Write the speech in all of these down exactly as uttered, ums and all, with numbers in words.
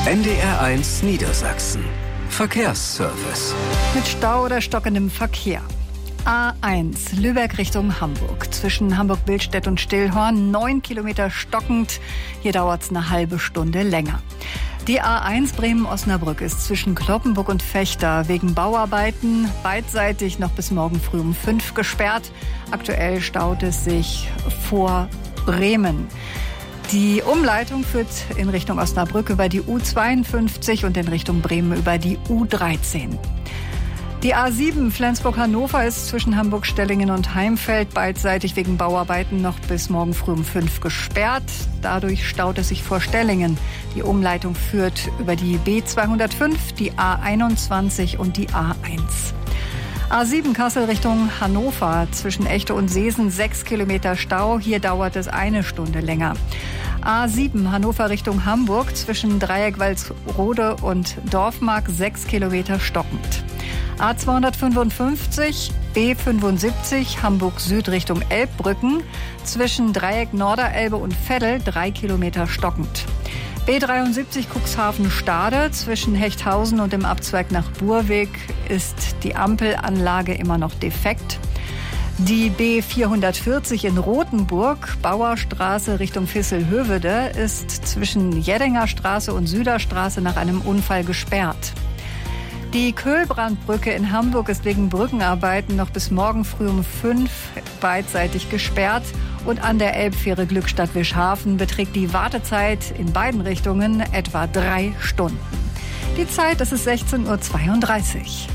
N D R eins Niedersachsen. Verkehrsservice. Mit Stau oder stockendem Verkehr. A eins, Lübeck Richtung Hamburg. Zwischen Hamburg-Billstedt und Stillhorn, neun Kilometer stockend. Hier dauert es eine halbe Stunde länger. Die A eins Bremen-Osnabrück ist zwischen Cloppenburg und Vechta wegen Bauarbeiten beidseitig noch bis morgen früh um fünf gesperrt. Aktuell staut es sich vor Bremen. Die Umleitung führt in Richtung Osnabrück über die U zweiundfünfzig und in Richtung Bremen über die U dreizehn. Die A sieben Flensburg-Hannover ist zwischen Hamburg-Stellingen und Heimfeld beidseitig wegen Bauarbeiten noch bis morgen früh um fünf gesperrt. Dadurch staut es sich vor Stellingen. Die Umleitung führt über die B zweihundertfünf, die A einundzwanzig und die A eins. A sieben Kassel Richtung Hannover, zwischen Echte und Seesen sechs Kilometer Stau. Hier dauert es eine Stunde länger. A sieben Hannover Richtung Hamburg, zwischen Dreieck-Walsrode und Dorfmark sechs Kilometer stockend. A zweihundertfünfundfünfzig, B fünfundsiebzig Hamburg Süd Richtung Elbbrücken, zwischen Dreieck Norderelbe und Veddel drei Kilometer stockend. B dreiundsiebzig Cuxhaven Stade, zwischen Hechthausen und dem Abzweig nach Burweg ist die Ampelanlage immer noch defekt. Die B vierhundertvierzig in Rothenburg, Bauerstraße Richtung Visselhövede, ist zwischen Jeddinger Straße und Süderstraße nach einem Unfall gesperrt. Die Köhlbrandbrücke in Hamburg ist wegen Brückenarbeiten noch bis morgen früh um fünf beidseitig gesperrt. Und an der Elbfähre Glückstadt-Wischhafen beträgt die Wartezeit in beiden Richtungen etwa drei Stunden. Die Zeit ist es sechzehn Uhr zweiunddreißig.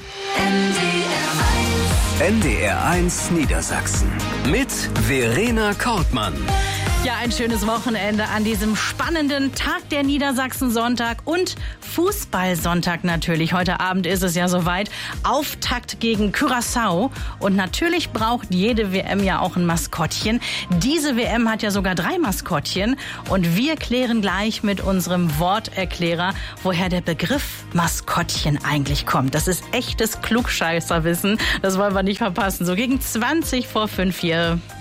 N D R eins Niedersachsen mit Verena Kortmann. Ja, ein schönes Wochenende an diesem spannenden Tag der Niedersachsen-Sonntag und Fußball-Sonntag natürlich. Heute Abend ist es ja soweit. Auftakt gegen Curaçao. Und natürlich braucht jede W M ja auch ein Maskottchen. Diese W M hat ja sogar drei Maskottchen. Und wir klären gleich mit unserem Worterklärer, woher der Begriff Maskottchen eigentlich kommt. Das ist echtes Klugscheißerwissen. Das wollen wir nicht verpassen. So gegen zwanzig vor fünf hier.